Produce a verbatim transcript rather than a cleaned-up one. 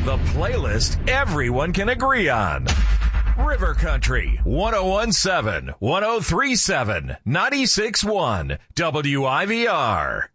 The playlist everyone can agree on. River Country, one oh one seven, one oh three seven, ninety-six one, W I V R.